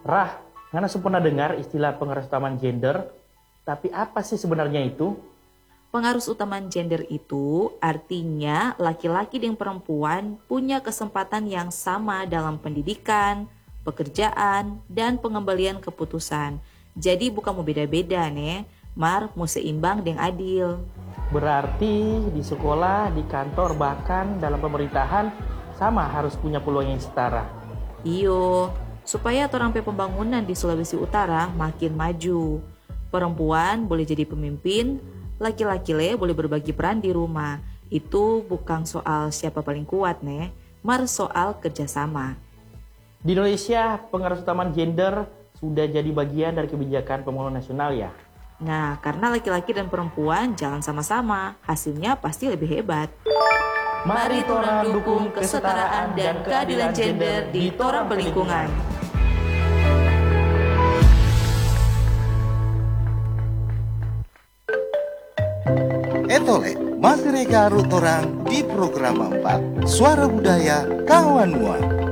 Rah, ngana pernah dengar istilah pengaruh utama gender, tapi apa sih sebenarnya itu? Pengaruh utama gender itu artinya laki-laki dan perempuan punya kesempatan yang sama dalam pendidikan, pekerjaan, dan pengembalian keputusan. Jadi bukan mau beda-beda nih, mar mau seimbang dan adil. Berarti di sekolah, di kantor, bahkan dalam pemerintahan sama harus punya peluang yang setara. Iyo, supaya orang pembangunan di Sulawesi Utara makin maju. Perempuan boleh jadi pemimpin, laki-laki boleh berbagi peran di rumah. Itu bukan soal siapa paling kuat nih, mar soal kerjasama. Di Indonesia, pengaruh utama gender sudah jadi bagian dari kebijakan pembangunan nasional ya. Nah, karena laki-laki dan perempuan jalan sama-sama, hasilnya pasti lebih hebat. Mari torang dukung kesetaraan dan keadilan gender di torang pelingkungan. Etole, masih reka torang di program 4 Suara Budaya Kawan Mua.